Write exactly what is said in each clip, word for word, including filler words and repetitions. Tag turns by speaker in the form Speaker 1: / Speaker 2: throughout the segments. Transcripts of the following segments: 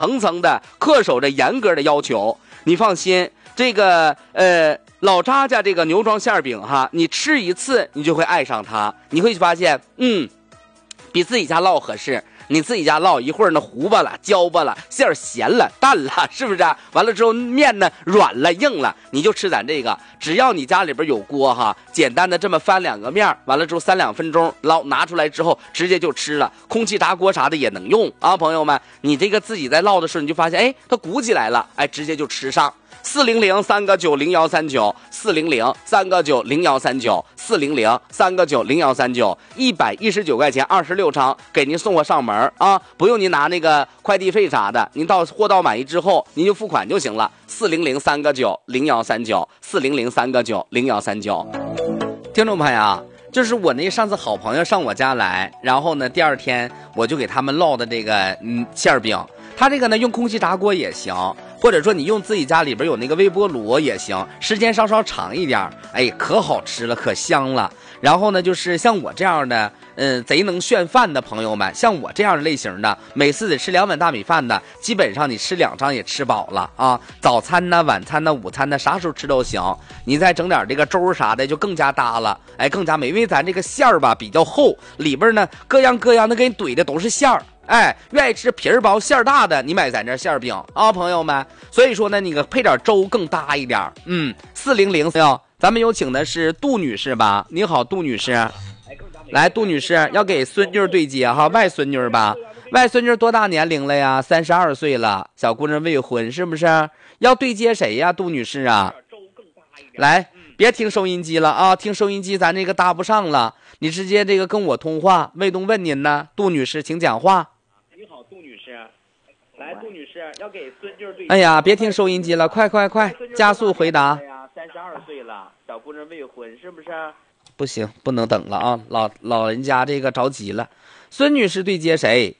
Speaker 1: 层层的恪守着严格的要求。你放心，这个呃老张家这个牛庄馅饼哈，你吃一次你就会爱上它，你会发现，嗯，比自己家烙合适。你自己家烙一会儿呢糊巴了焦巴了，馅儿咸了淡了，是不是啊？完了之后面呢软了硬了，你就吃咱这个。只要你家里边有锅哈，简单的这么翻两个面，完了之后三两分钟捞拿出来之后直接就吃了。空气炸锅啥的也能用啊，朋友们，你这个自己在烙的时候你就发现，哎，它鼓起来了，哎，直接就吃上。四零零三个九零幺三九，四零零三个九零幺三九，四零零三个九零幺三九，一百一十九块钱，二十六张，给您送货上门啊，不用您拿那个快递费啥的，您到货到满意之后，您就付款就行了。四零零三个九零幺三九，四零零三个九零幺三九。听众朋友，就是我那上次好朋友上我家来，然后呢，第二天我就给他们烙的这个嗯馅饼，他这个呢用空气炸锅也行。或者说你用自己家里边有那个微波炉也行，时间稍稍长一点，哎，可好吃了，可香了。然后呢，就是像我这样的，嗯，贼能炫饭的朋友们，像我这样类型的，每次得吃两碗大米饭的，基本上你吃两张也吃饱了啊。早餐呢、晚餐呢、午餐呢，啥时候吃都行。你再整点这个粥啥的，就更加搭了，哎，更加美。因为咱这个馅儿吧比较厚，里边呢各样各样的给你怼的都是馅儿。哎，愿意吃皮儿薄馅儿大的，你买咱这馅儿饼啊，朋友们。所以说呢，你个配点粥更搭一点。嗯，四零零六，咱们有请的是杜女士吧？你好，杜女士。来，杜女士要给孙女对接哈，外孙女吧？外孙女多大年龄了呀？三十二岁了，小姑娘未婚是不是？要对接谁呀？杜女士啊？来，别听收音机了啊，听收音机咱这个搭不上了，你直接这个跟我通话。魏东问您呢，杜女士，请讲话。
Speaker 2: 你好，杜女士。来，杜女士要给孙女对。
Speaker 1: 哎呀，别听收音机了，快快快，加速回答。
Speaker 2: 三十二岁了，小姑娘未婚，是不是？
Speaker 1: 不行，不能等了啊，老老人家这个着急了。孙女士对接谁？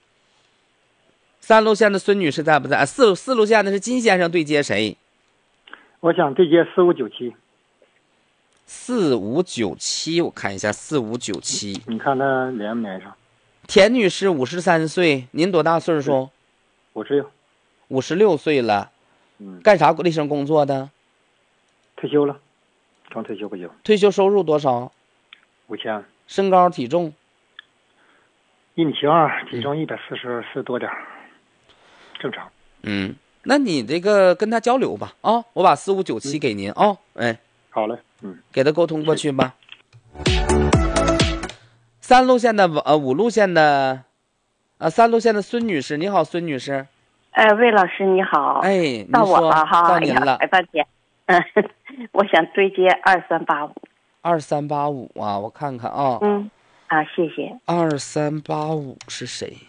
Speaker 1: 三路线的孙女士在不在？四四路线的是金先生对接谁？
Speaker 3: 我想对接四五九七。
Speaker 1: 四五九七，我看一下四五九七。
Speaker 3: 你看他连没连上？
Speaker 1: 田女士五十三岁，您多大岁数？
Speaker 3: 五十六。
Speaker 1: 五十六岁了。
Speaker 3: 嗯。
Speaker 1: 干啥类型工作的？
Speaker 3: 退休了，刚退休不久。
Speaker 1: 退休收入多少？
Speaker 3: 五千。
Speaker 1: 身高体重？
Speaker 3: 一米七二，体重一百四十四多点，正常。
Speaker 1: 嗯，那你这个跟他交流吧啊，我把四五九七给您啊，哎，
Speaker 3: 好嘞，嗯，
Speaker 1: 给他沟通过去吧。三路线的呃五路线的，啊三路线的孙女士，你好，孙女士。
Speaker 4: 哎，魏老师你好。
Speaker 1: 哎，
Speaker 4: 到我了哈，
Speaker 1: 到您了。
Speaker 4: 哎，半天，嗯，我想对接二三八五。
Speaker 1: 二三八五啊，我看看啊。
Speaker 4: 嗯，啊，谢谢。
Speaker 1: 二三八五是谁？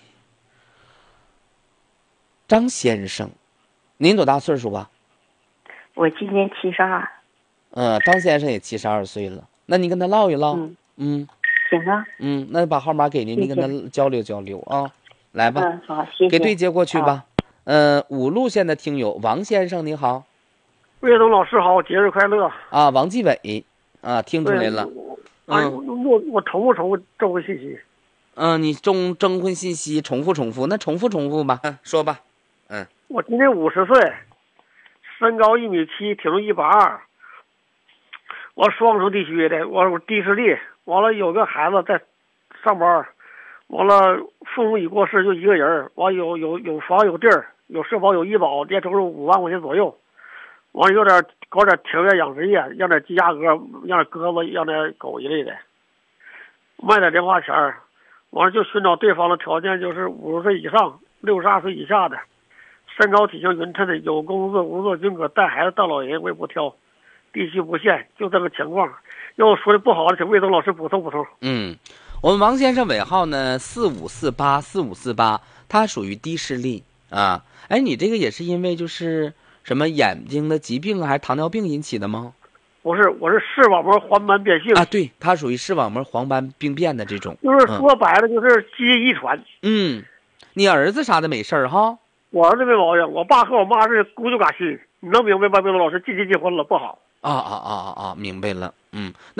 Speaker 1: 张先生，您多大岁数吧？
Speaker 4: 我今年七十二。
Speaker 1: 嗯，张先生也七十二岁了，那你跟他唠一唠。
Speaker 4: 嗯。
Speaker 1: 嗯，
Speaker 4: 行啊。
Speaker 1: 嗯，那把号码给您，
Speaker 4: 谢谢
Speaker 1: 你跟他交流交流啊。来吧。
Speaker 4: 嗯，好，谢谢。
Speaker 1: 给对接过去吧。嗯、呃，五路线的听友王先生，你好。
Speaker 5: 魏东老师好，节日快乐。
Speaker 1: 啊，王继伟，啊，听出来了。
Speaker 5: 哎，我我我重复重复征婚信息。
Speaker 1: 嗯，你征征婚信息重复重复，那重复重复吧。嗯，说吧。嗯，
Speaker 5: 我今年五十岁，身高一米七，体重一百二。我双城地区的，我我地势力，完了有个孩子在上班，完了父母已过世，就一个人，完有有有房有地儿，有社保有医保，年收入五万块钱左右。完了有点搞点田园养殖业，养点鸡鸭鹅，养点鸽子，养点狗一类的，卖点零花钱儿。完了就寻找对方的条件，就是五十岁以上，六十二岁以下的，身高体型匀称的，有工资无做均可，带孩子带老人我也不挑，地区不限，就这个情况。要说的不好的，请魏东老师补充补充。
Speaker 1: 嗯，我们王先生尾号呢四五四八四五四八，他属于低视力啊。哎，你这个也是因为就是什么眼睛的疾病还是糖尿病引起的吗？
Speaker 5: 不是，我是视网膜黄斑变性
Speaker 1: 啊，对，它属于视网膜黄斑病变的这种，
Speaker 5: 就是说白了就是基因遗传。
Speaker 1: 嗯，你儿子啥的没事儿哈？
Speaker 5: 我儿子没毛病，我爸和我妈是孤就嘎心，你能明白吧？魏东老师，近期结婚了不好。
Speaker 1: 啊啊啊啊啊！明白了，嗯。那